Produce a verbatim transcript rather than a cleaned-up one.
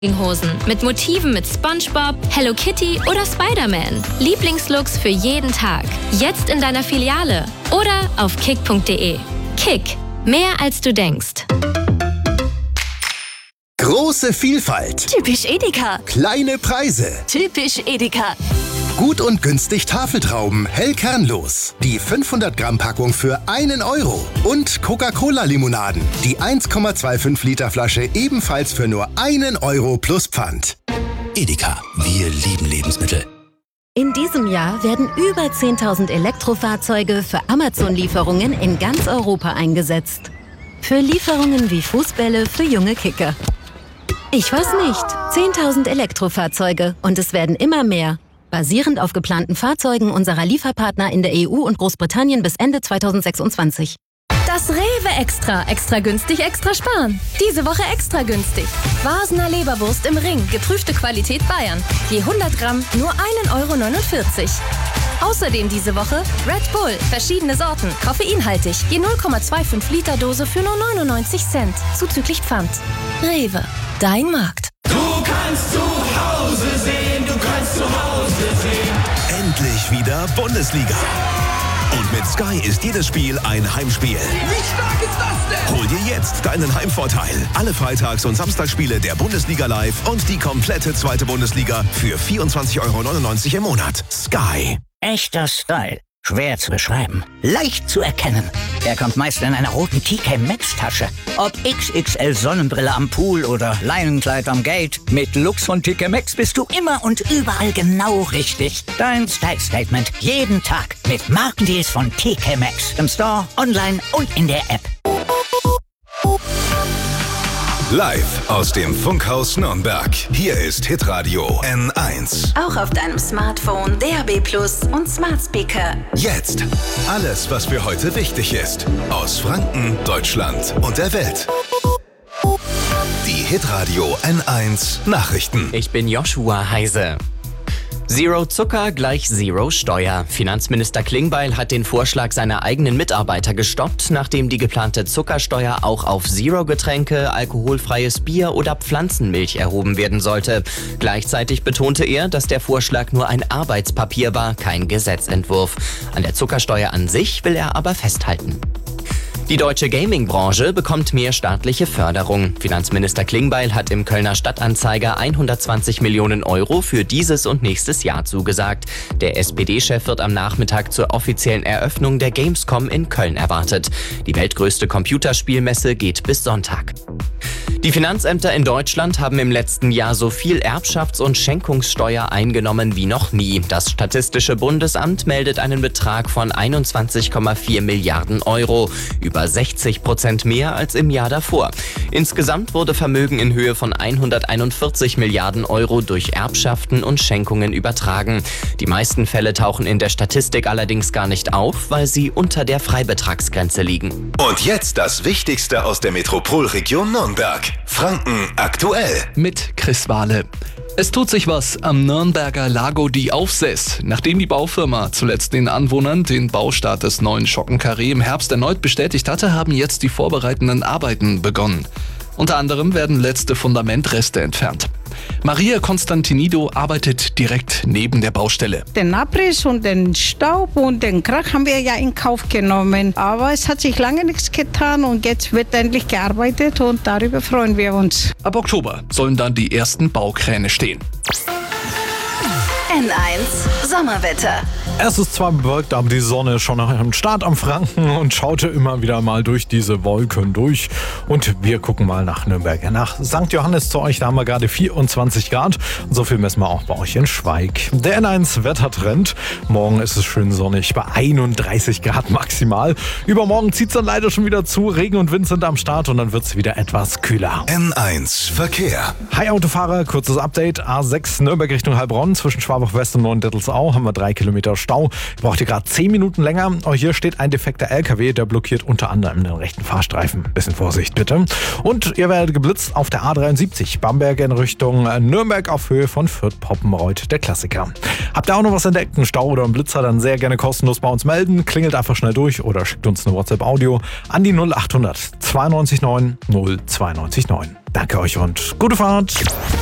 Hosen mit Motiven mit SpongeBob, Hello Kitty oder Spider-Man. Lieblingslooks für jeden Tag. Jetzt in deiner Filiale oder auf kick punkt de. Kick. Mehr als du denkst. Große Vielfalt. Typisch Edeka. Kleine Preise. Typisch Edeka. Gut und günstig Tafeltrauben, hell kernlos. Die fünfhundert Gramm Packung für einen Euro. Und Coca-Cola-Limonaden. Die eins Komma fünfundzwanzig Liter Flasche ebenfalls für nur einen Euro plus Pfand. Edeka, wir lieben Lebensmittel. In diesem Jahr werden über zehntausend Elektrofahrzeuge für Amazon-Lieferungen in ganz Europa eingesetzt. Für Lieferungen wie Fußbälle für junge Kicker. Ich weiß nicht. zehntausend Elektrofahrzeuge und es werden immer mehr. Basierend auf geplanten Fahrzeugen unserer Lieferpartner in der E U und Großbritannien bis Ende zweitausendsechsundzwanzig. Das Rewe Extra. Extra günstig, extra sparen. Diese Woche extra günstig. Vasener Leberwurst im Ring. Geprüfte Qualität Bayern. Je hundert Gramm nur ein Euro neunundvierzig. Außerdem diese Woche Red Bull. Verschiedene Sorten. Koffeinhaltig. Je null Komma fünfundzwanzig Liter Dose für nur neunundneunzig Cent. Zuzüglich Pfand. Rewe. Dein Markt. Du kannst zu Hause sehen. Du kannst zu Hause sehen. Endlich wieder Bundesliga. Und mit Sky ist jedes Spiel ein Heimspiel. Wie stark ist das denn? Hol dir jetzt deinen Heimvorteil. Alle Freitags- und Samstagsspiele der Bundesliga live und die komplette zweite Bundesliga für vierundzwanzig Euro neunundneunzig im Monat. Sky. Echter Style. Schwer zu beschreiben. Leicht zu erkennen. Er kommt meist in einer roten T K Maxx Tasche. Ob X X L Sonnenbrille am Pool oder Leinenkleid am Gate. Mit Lux von T K Maxx bist du immer und überall genau richtig. Dein Style Statement. Jeden Tag. Mit Markendeals von T K Maxx. Im Store, online und in der App. Live aus dem Funkhaus Nürnberg. Hier ist Hitradio N eins. Auch auf deinem Smartphone, D A B Plus und Smart Speaker. Jetzt alles, was für heute wichtig ist. Aus Franken, Deutschland und der Welt. Die Hitradio N eins Nachrichten. Ich bin Joshua Heise. Zero Zucker gleich Zero Steuer. Finanzminister Klingbeil hat den Vorschlag seiner eigenen Mitarbeiter gestoppt, nachdem die geplante Zuckersteuer auch auf Zero-Getränke, alkoholfreies Bier oder Pflanzenmilch erhoben werden sollte. Gleichzeitig betonte er, dass der Vorschlag nur ein Arbeitspapier war, kein Gesetzentwurf. An der Zuckersteuer an sich will er aber festhalten. Die deutsche Gaming-Branche bekommt mehr staatliche Förderung. Finanzminister Klingbeil hat im Kölner Stadtanzeiger hundertzwanzig Millionen Euro für dieses und nächstes Jahr zugesagt. Der S P D-Chef wird am Nachmittag zur offiziellen Eröffnung der Gamescom in Köln erwartet. Die weltgrößte Computerspielmesse geht bis Sonntag. Die Finanzämter in Deutschland haben im letzten Jahr so viel Erbschafts- und Schenkungssteuer eingenommen wie noch nie. Das Statistische Bundesamt meldet einen Betrag von einundzwanzig Komma vier Milliarden Euro, über sechzig Prozent mehr als im Jahr davor. Insgesamt wurde Vermögen in Höhe von hunderteinundvierzig Milliarden Euro durch Erbschaften und Schenkungen übertragen. Die meisten Fälle tauchen in der Statistik allerdings gar nicht auf, weil sie unter der Freibetragsgrenze liegen. Und jetzt das Wichtigste aus der Metropolregion Nürnberg. Franken aktuell. Mit Chris Wahle. Es tut sich was am Nürnberger Lago di Aufseß. Nachdem die Baufirma zuletzt den Anwohnern den Baustart des neuen Schockenkarree im Herbst erneut bestätigt hatte, haben jetzt die vorbereitenden Arbeiten begonnen. Unter anderem werden letzte Fundamentreste entfernt. Maria Constantinido arbeitet direkt neben der Baustelle. Den Abriss und den Staub und den Krach haben wir ja in Kauf genommen. Aber es hat sich lange nichts getan und jetzt wird endlich gearbeitet und darüber freuen wir uns. Ab Oktober sollen dann die ersten Baukräne stehen. N eins Sommerwetter. Es ist zwar bewölkt, aber die Sonne ist schon am Start am Franken und schaute immer wieder mal durch diese Wolken durch. Und wir gucken mal nach Nürnberg, nach Sankt Johannes zu euch. Da haben wir gerade vierundzwanzig Grad. Und so viel messen wir auch bei euch in Schweig. Der N eins Wettertrend. Morgen ist es schön sonnig bei einunddreißig Grad maximal. Übermorgen zieht es dann leider schon wieder zu. Regen und Wind sind am Start und dann wird es wieder etwas kühler. N eins Verkehr. Hi Autofahrer, kurzes Update. A sechs Nürnberg Richtung Heilbronn zwischen Schwabach West und Neuendettelsau haben wir drei Kilometer Stau. Braucht ihr gerade zehn Minuten länger. Oh, hier steht ein defekter L K W, der blockiert unter anderem den rechten Fahrstreifen. Bisschen Vorsicht bitte. Und ihr werdet geblitzt auf der A dreiundsiebzig. Bamberg in Richtung Nürnberg auf Höhe von Fürth-Poppenreuth, der Klassiker. Habt ihr auch noch was entdeckt, einen Stau oder einen Blitzer, dann sehr gerne kostenlos bei uns melden. Klingelt einfach schnell durch oder schickt uns eine WhatsApp-Audio an die null achthundert zweiundneunzig neun null zweiundneunzig neun. Danke euch und gute Fahrt.